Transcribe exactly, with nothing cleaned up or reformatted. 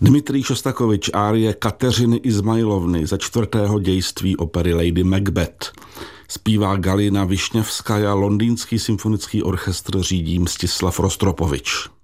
Dmitrij Šostakovič árie Kateřiny Izmailovny ze čtvrtého dějství opery Lady Macbeth. Zpívá Galina Višněvskaja, londýnský symfonický orchestr řídí Mstislav Rostropovič.